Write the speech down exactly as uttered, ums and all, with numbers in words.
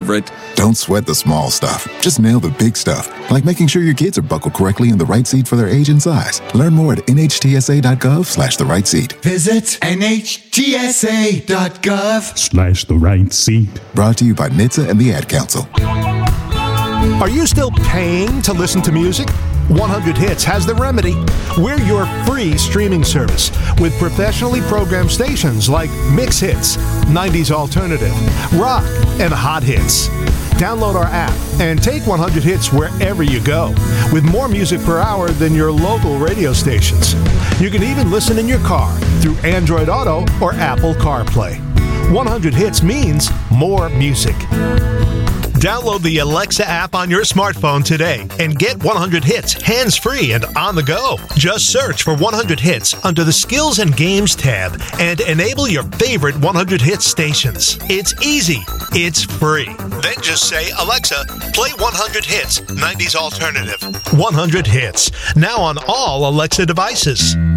favorite. Don't sweat the small stuff. Just nail the big stuff, like making sure your kids are buckled correctly in the right seat for their age and size. Learn more at nhtsa.gov slash the right seat. Visit nhtsa.gov slash the right seat. Brought to you by N H T S A and the Ad Council. Are you still paying to listen to music? one hundred Hits has the remedy. We're your free streaming service with professionally programmed stations like Mix Hits, nineties Alternative, Rock, and Hot Hits. Download our app and take one hundred Hits wherever you go, with more music per hour than your local radio stations. You can even listen in your car through Android Auto or Apple CarPlay. one hundred Hits means more music. Download the Alexa app on your smartphone today and get one hundred Hits hands-free and on the go. Just search for one hundred Hits under the Skills and Games tab and enable your favorite one hundred Hits stations. It's easy. It's free. Then just say, Alexa, play one hundred Hits, nineties Alternative. one hundred Hits, now on all Alexa devices.